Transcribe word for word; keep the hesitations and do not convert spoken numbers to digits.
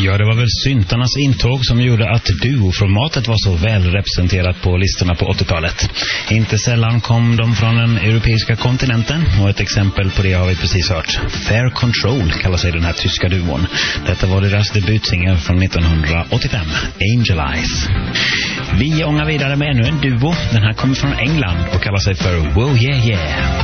Ja, det var väl syntarnas intåg som gjorde att duoformatet var så väl representerat på listorna på åttiotalet. Inte sällan kom de från den europeiska kontinenten, och ett exempel på det har vi precis hört. Fair Control kallar sig den här tyska duon. Detta var deras debutsingel från nittonhundraåttiofem, Angel Eyes. Vi ångar vidare med ännu en duo. Den här kommer från England och kallar sig för Whoa Yeah Yeah.